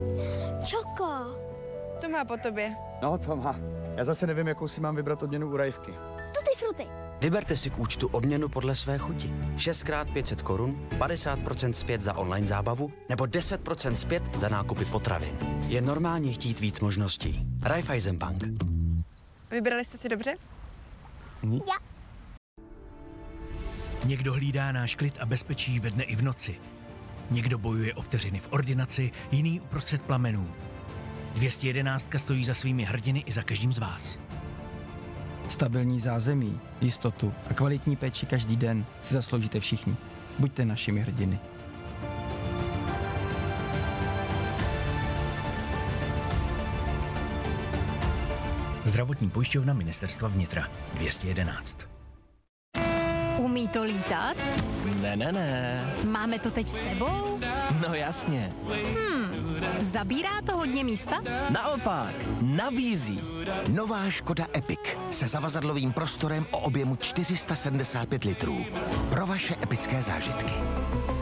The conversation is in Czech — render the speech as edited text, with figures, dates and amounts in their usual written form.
Čoko. To má po tobě. No, to má. Já zase nevím, jakou si mám vybrat odměnu u Rajvky. Tutti fruty. Vyberte si k účtu odměnu podle své chuti. 6x 500 korun, 50% zpět za online zábavu nebo 10% zpět za nákupy potravin. Je normálně chtít víc možností. Raiffeisenbank. Vybrali jste si dobře? Já. Někdo hlídá náš klid a bezpečí ve dne i v noci. Někdo bojuje o vteřiny v ordinaci, jiný uprostřed plamenů. 211 stojí za svými hrdiny i za každým z vás. Stabilní zázemí, jistotu a kvalitní péči každý den si zasloužíte všichni. Buďte našimi hrdiny. Zdravotní pojišťovna Ministerstva vnitra 211. Umí to lítat? Ne. Máme to teď s sebou? No jasně. Zabírá to hodně místa? Naopak, nabízí. Nová Škoda Epic se zavazadlovým prostorem o objemu 475 litrů. Pro vaše epické zážitky.